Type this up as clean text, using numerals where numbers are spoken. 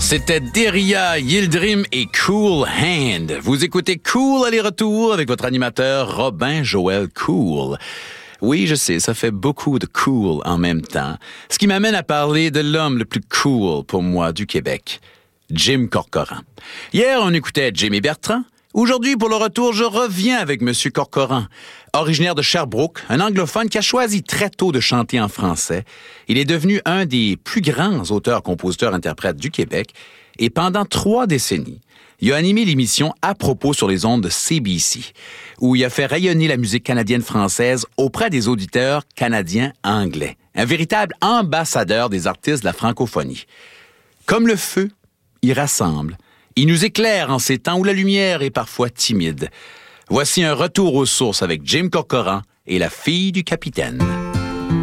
C'était Deria, Yildirim et Cool Hand. Vous écoutez Cool aller-retour avec votre animateur Robin Joël Cool. Oui, je sais, ça fait beaucoup de cool en même temps. Ce qui m'amène à parler de l'homme le plus cool pour moi du Québec, Jim Corcoran. Hier, on écoutait Jimmy Bertrand. Aujourd'hui, pour le retour, je reviens avec Monsieur Corcoran. Originaire de Sherbrooke, un anglophone qui a choisi très tôt de chanter en français. Il est devenu un des plus grands auteurs, compositeurs, interprètes du Québec. Et pendant 3 décennies, il a animé l'émission À propos sur les ondes de CBC, où il a fait rayonner la musique canadienne-française auprès des auditeurs canadiens-anglais. Un véritable ambassadeur des artistes de la francophonie. Comme le feu, il rassemble. Il nous éclaire en ces temps où la lumière est parfois timide. Voici un retour aux sources avec Jim Corcoran et la fille du capitaine.